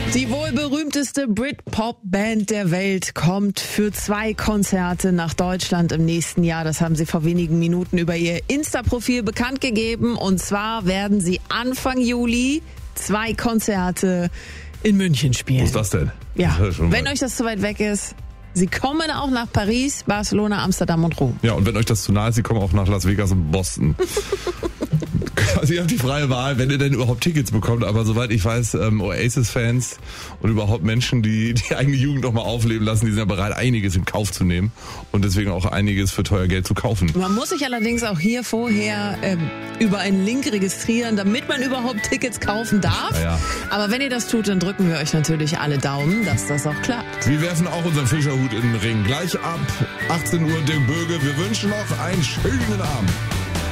Die wohl berühmteste Brit-Pop-Band der Welt kommt für 2 Konzerte nach Deutschland im nächsten Jahr. Das haben sie vor wenigen Minuten über ihr Insta-Profil bekannt gegeben. Und zwar werden sie Anfang Juli 2 Konzerte in München spielen. Wo ist das denn? Ja, Das ist schon wenn weit. euch das zu weit weg ist. Sie kommen auch nach Paris, Barcelona, Amsterdam und Rom. Ja, und wenn euch das zu nahe ist, sie kommen auch nach Las Vegas und Boston. Also ihr habt die freie Wahl, wenn ihr denn überhaupt Tickets bekommt. Aber soweit ich weiß, Oasis-Fans und überhaupt Menschen, die die eigene Jugend noch mal aufleben lassen, die sind ja bereit, einiges in Kauf zu nehmen und deswegen auch einiges für teuer Geld zu kaufen. Man muss sich allerdings auch hier vorher über einen Link registrieren, damit man überhaupt Tickets kaufen darf. Ja. Aber wenn ihr das tut, dann drücken wir euch natürlich alle Daumen, dass das auch klappt. Wir werfen auch unseren Fischerhut in den Ring. Gleich ab 18 Uhr Dirk Böge. Wir wünschen noch einen schönen Abend.